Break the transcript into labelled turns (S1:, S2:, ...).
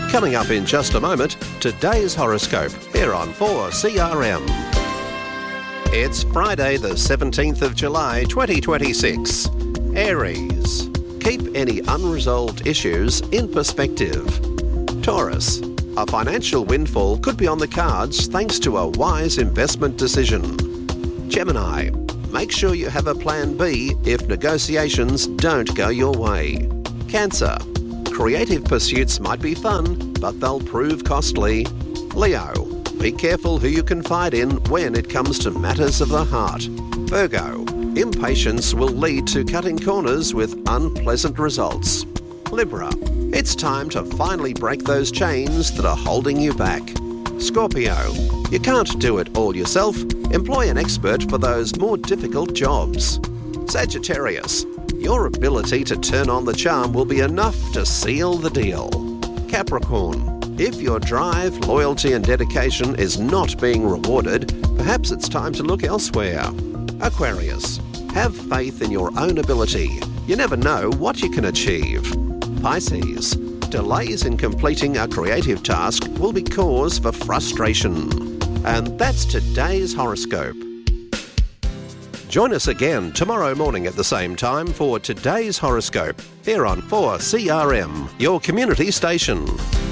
S1: Coming up in just a moment, today's horoscope here on 4CRM. It's Friday the 17th of July 2026. Aries. Keep any unresolved issues in perspective. Taurus. A financial windfall could be on the cards thanks to a wise investment decision. Gemini. Make sure you have a plan B if negotiations don't go your way. Cancer. Creative pursuits might be fun, but they'll prove costly. Leo. Be careful who you confide in when it comes to matters of the heart. Virgo. Impatience will lead to cutting corners with unpleasant results. Libra. It's time to finally break those chains that are holding you back. Scorpio. You can't do it all yourself. Employ an expert for those more difficult jobs. Sagittarius. Your ability to turn on the charm will be enough to seal the deal. Capricorn. If your drive, loyalty and dedication is not being rewarded, perhaps it's time to look elsewhere. Aquarius. Have faith in your own ability. You never know what you can achieve. Pisces. Delays in completing a creative task will be cause for frustration. And that's today's horoscope. Join us again tomorrow morning at the same time for today's horoscope here on 4CRM, your community station.